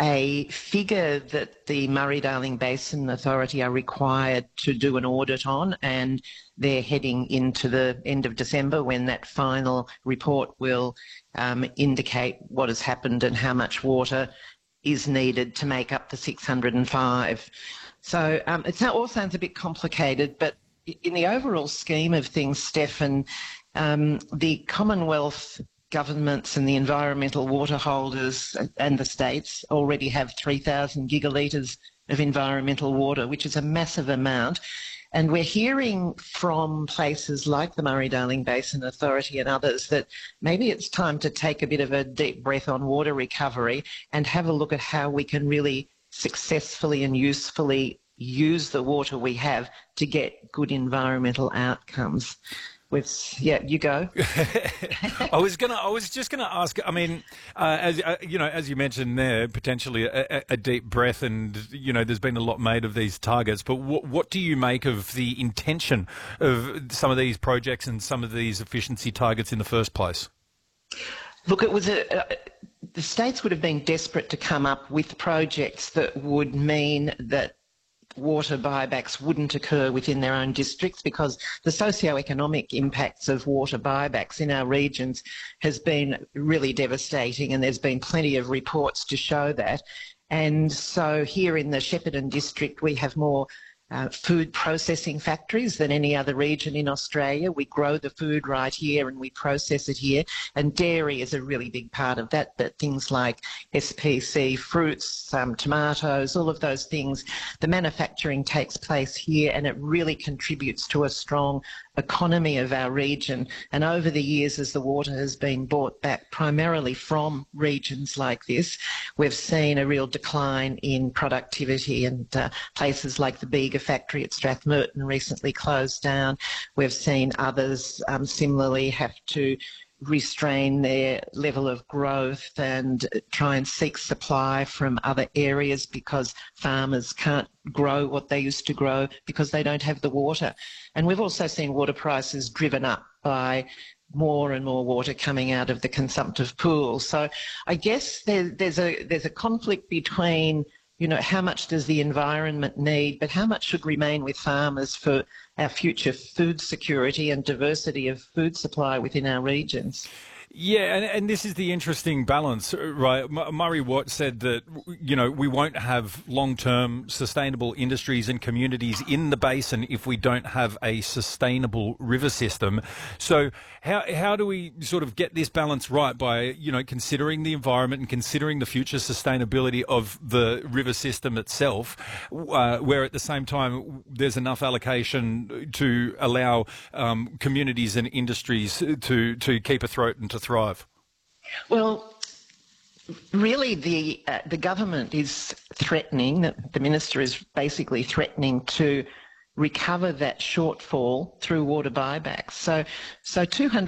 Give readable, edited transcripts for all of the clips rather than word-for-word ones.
a figure that the Murray-Darling Basin Authority are required to do an audit on, and they're heading into the end of December when that final report will indicate what has happened and how much water is needed to make up the 605. So it all sounds a bit complicated, but in the overall scheme of things, Stefan, the Commonwealth governments and the environmental water holders and the states already have 3,000 gigalitres of environmental water, which is a massive amount. And we're hearing from places like the Murray-Darling Basin Authority and others that maybe it's time to take a bit of a deep breath on water recovery and have a look at how we can really successfully and usefully use the water we have to get good environmental outcomes. Yeah, you go. I was just gonna ask. I mean, as you mentioned there, potentially a deep breath, and there's been a lot made of these targets. But what do you make of the intention of some of these projects and some of these efficiency targets in the first place? Look, it was the states would have been desperate to come up with projects that would mean that water buybacks wouldn't occur within their own districts, because the socio-economic impacts of water buybacks in our regions has been really devastating, and there's been plenty of reports to show that. And so here in the Shepparton district, we have more food processing factories than any other region in Australia. We grow the food right here and we process it here, and dairy is a really big part of that, but things like SPC, fruits, tomatoes, all of those things, the manufacturing takes place here, and it really contributes to a strong economy of our region. And over the years, as the water has been brought back primarily from regions like this, we've seen a real decline in productivity, and places like the Bega factory at Strathmerton recently closed down. We've seen others similarly have to restrain their level of growth and try and seek supply from other areas because farmers can't grow what they used to grow because they don't have the water. And we've also seen water prices driven up by more and more water coming out of the consumptive pool. So I guess there's a conflict between how much does the environment need, but how much should remain with farmers for our future food security and diversity of food supply within our regions? Yeah, and this is the interesting balance, right? Murray Watt said that, we won't have long-term sustainable industries and communities in the basin if we don't have a sustainable river system. So how do we sort of get this balance right by, considering the environment and considering the future sustainability of the river system itself, where at the same time there's enough allocation to allow communities and industries to keep afloat and to thrive? Well, really the government is threatening, the minister is basically threatening to recover that shortfall through water buybacks. So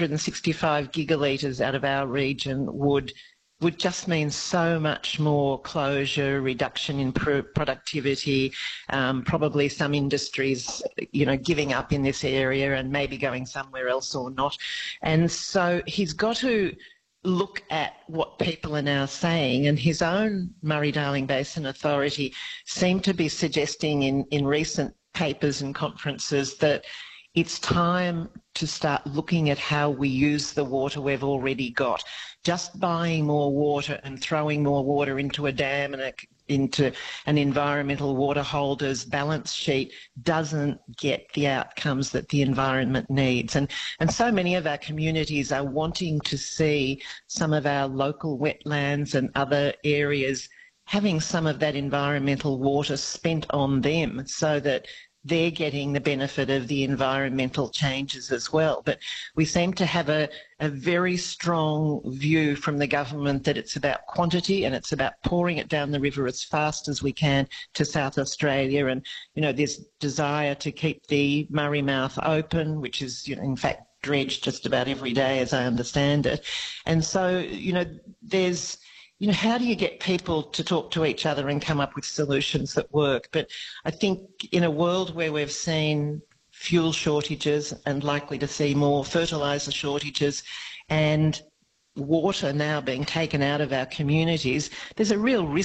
265 gigalitres out of our region would just mean so much more closure, reduction in productivity, probably some industries, giving up in this area and maybe going somewhere else or not. And so he's got to look at what people are now saying, and his own Murray-Darling Basin Authority seemed to be suggesting in recent papers and conferences that it's time to start looking at how we use the water we've already got. Just buying more water and throwing more water into a dam and into an environmental water holder's balance sheet doesn't get the outcomes that the environment needs. And so many of our communities are wanting to see some of our local wetlands and other areas having some of that environmental water spent on them so that they're getting the benefit of the environmental changes as well. But we seem to have a very strong view from the government that it's about quantity and it's about pouring it down the river as fast as we can to South Australia. And, there's desire to keep the Murray Mouth open, which is, in fact, dredged just about every day, as I understand it. And so, there's how do you get people to talk to each other and come up with solutions that work? But I think in a world where we've seen fuel shortages and likely to see more fertiliser shortages and water now being taken out of our communities, there's a real risk